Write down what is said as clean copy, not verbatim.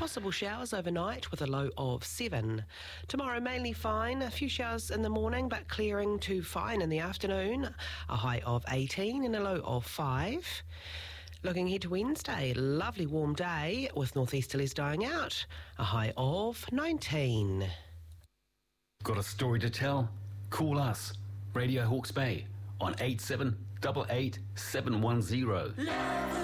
Possible showers overnight with a low of 7. Tomorrow mainly fine, a few showers in the morning but clearing to fine in the afternoon, a high of 18 and a low of 5. Looking ahead to Wednesday, lovely warm day with northeasterlies dying out, a high of 19. Got a story to tell? Call us, Radio Hawke's Bay, on 8788 710.